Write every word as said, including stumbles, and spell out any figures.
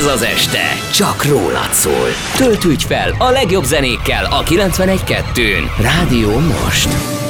az este csak rólad szól. Töltődj fel a legjobb zenékkel a kilencvenegy kettőn. Rádió Most.